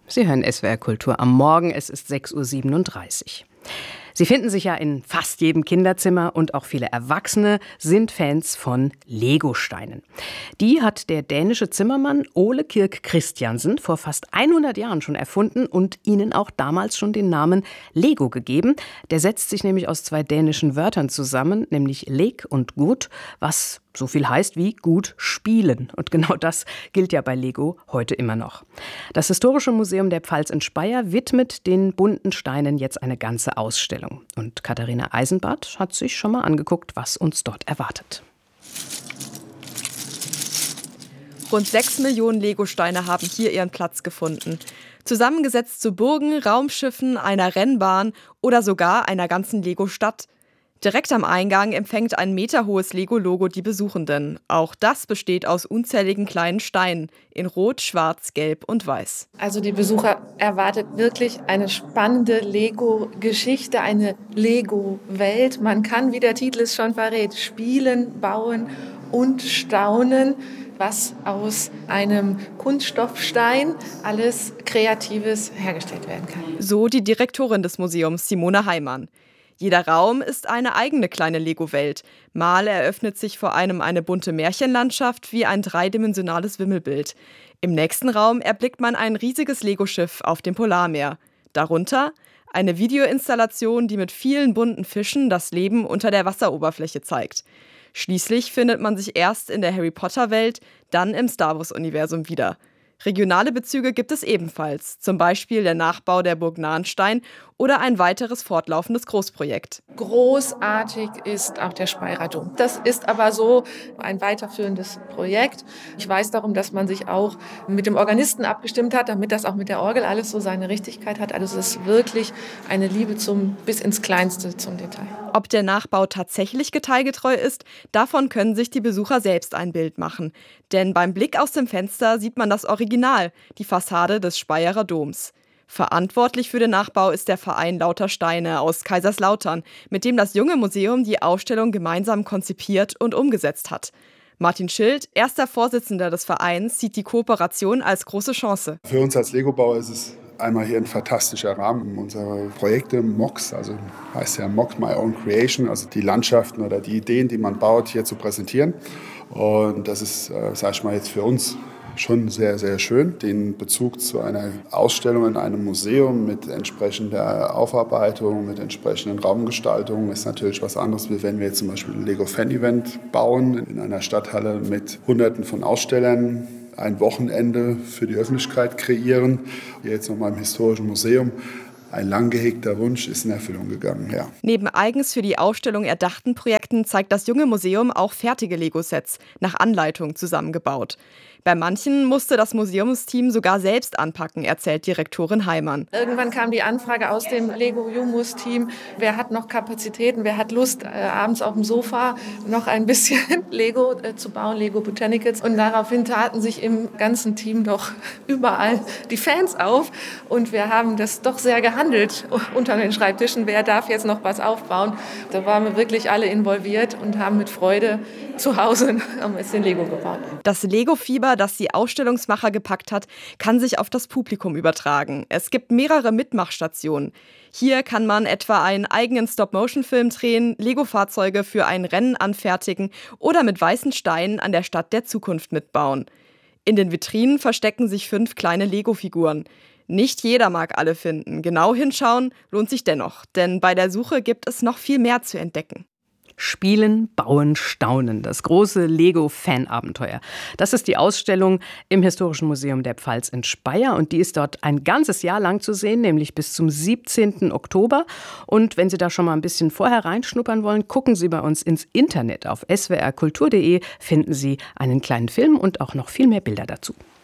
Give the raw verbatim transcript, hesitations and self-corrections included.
Sie hören S W R Kultur am Morgen, es ist sechs Uhr siebenunddreißig. Sie finden sich ja in fast jedem Kinderzimmer und auch viele Erwachsene sind Fans von Legosteinen. Die hat der dänische Zimmermann Ole Kirk Christiansen vor fast hundert Jahren schon erfunden und ihnen auch damals schon den Namen Lego gegeben. Der setzt sich nämlich aus zwei dänischen Wörtern zusammen, nämlich leg und gut, was so viel heißt wie gut spielen. Und genau das gilt ja bei Lego heute immer noch. Das Historische Museum der Pfalz in Speyer widmet den bunten Steinen jetzt eine ganze Ausstellung. Und Katharina Eisenbart hat sich schon mal angeguckt, was uns dort erwartet. Rund sechs Millionen Legosteine haben hier ihren Platz gefunden. Zusammengesetzt zu Burgen, Raumschiffen, einer Rennbahn oder sogar einer ganzen Lego-Stadt. Direkt am Eingang empfängt ein meterhohes Lego-Logo die Besuchenden. Auch das besteht aus unzähligen kleinen Steinen in Rot, Schwarz, Gelb und Weiß. Also die Besucher erwartet wirklich eine spannende Lego-Geschichte, eine Lego-Welt. Man kann, wie der Titel es schon verrät, spielen, bauen und staunen, was aus einem Kunststoffstein alles Kreatives hergestellt werden kann. So die Direktorin des Museums, Simone Heimann. Jeder Raum ist eine eigene kleine Lego-Welt. Mal eröffnet sich vor einem eine bunte Märchenlandschaft wie ein dreidimensionales Wimmelbild. Im nächsten Raum erblickt man ein riesiges Lego-Schiff auf dem Polarmeer. Darunter eine Videoinstallation, die mit vielen bunten Fischen das Leben unter der Wasseroberfläche zeigt. Schließlich findet man sich erst in der Harry-Potter-Welt, dann im Star-Wars-Universum wieder. Regionale Bezüge gibt es ebenfalls, zum Beispiel der Nachbau der Burg Nahenstein oder ein weiteres fortlaufendes Großprojekt. Großartig ist auch der Speyerer Dom. Das ist aber so ein weiterführendes Projekt. Ich weiß darum, dass man sich auch mit dem Organisten abgestimmt hat, damit das auch mit der Orgel alles so seine Richtigkeit hat. Also es ist wirklich eine Liebe zum bis ins Kleinste zum Detail. Ob der Nachbau tatsächlich detailgetreu ist, davon können sich die Besucher selbst ein Bild machen. Denn beim Blick aus dem Fenster sieht man das Original, die Fassade des Speyerer Doms. Verantwortlich für den Nachbau ist der Verein Lauter Steine aus Kaiserslautern, mit dem das junge Museum die Ausstellung gemeinsam konzipiert und umgesetzt hat. Martin Schild, erster Vorsitzender des Vereins, sieht die Kooperation als große Chance. Für uns als Lego-Bauer ist es einmal hier ein fantastischer Rahmen. Unsere Projekte M O Cs, also heißt ja M O C, My Own Creation, also die Landschaften oder die Ideen, die man baut, hier zu präsentieren. Und das ist, äh, sag ich mal, jetzt für uns schon sehr, sehr schön. Den Bezug zu einer Ausstellung in einem Museum mit entsprechender Aufarbeitung, mit entsprechenden Raumgestaltungen ist natürlich was anderes, wie wenn wir jetzt zum Beispiel ein Lego-Fan-Event bauen in einer Stadthalle mit Hunderten von Ausstellern, ein Wochenende für die Öffentlichkeit kreieren. Jetzt nochmal im Historischen Museum. Ein lang gehegter Wunsch ist in Erfüllung gegangen, ja. Neben eigens für die Ausstellung erdachten Projekten zeigt das junge Museum auch fertige Lego-Sets nach Anleitung zusammengebaut. Bei manchen musste das Museumsteam sogar selbst anpacken, erzählt Direktorin Heimann. Irgendwann kam die Anfrage aus dem Lego-Jumus-Team, wer hat noch Kapazitäten, wer hat Lust, äh, abends auf dem Sofa noch ein bisschen Lego äh, zu bauen, Lego Botanicals. Und daraufhin taten sich im ganzen Team doch überall die Fans auf. Und wir haben das doch sehr gehandelt unter den Schreibtischen, wer darf jetzt noch was aufbauen. Da waren wir wirklich alle involviert und haben mit Freude zu Hause ein bisschen Lego gebaut. Das Lego-Fieber, das die Ausstellungsmacher gepackt hat, kann sich auf das Publikum übertragen. Es gibt mehrere Mitmachstationen. Hier kann man etwa einen eigenen Stop-Motion-Film drehen, Lego-Fahrzeuge für ein Rennen anfertigen oder mit weißen Steinen an der Stadt der Zukunft mitbauen. In den Vitrinen verstecken sich fünf kleine Lego-Figuren. Nicht jeder mag alle finden. Genau hinschauen lohnt sich dennoch, denn bei der Suche gibt es noch viel mehr zu entdecken. Spielen, Bauen, Staunen. Das große Lego-Fan-Abenteuer. Das ist die Ausstellung im Historischen Museum der Pfalz in Speyer. Und die ist dort ein ganzes Jahr lang zu sehen, nämlich bis zum siebzehnten Oktober. Und wenn Sie da schon mal ein bisschen vorher reinschnuppern wollen, gucken Sie bei uns ins Internet. Auf s w r kultur punkt d e finden Sie einen kleinen Film und auch noch viel mehr Bilder dazu.